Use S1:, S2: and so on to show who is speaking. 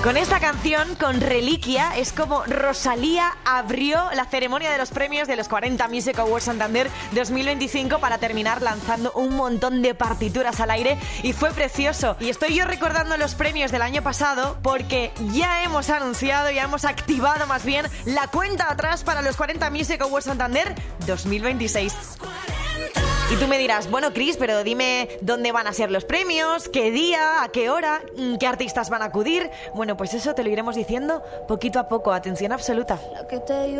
S1: Con esta canción, con Reliquia, es como Rosalía abrió la ceremonia de los premios de los 40 Music Awards Santander 2025 para terminar lanzando un montón de partituras al aire y fue precioso. Y estoy yo recordando los premios del año pasado porque ya hemos anunciado, ya hemos activado más bien la cuenta atrás para los 40 Music Awards Santander 2026. Y tú me dirás, bueno, Cris, pero dime dónde van a ser los premios, qué día, a qué hora, qué artistas van a acudir. Bueno, pues eso te lo iremos diciendo poquito a poco. Atención absoluta.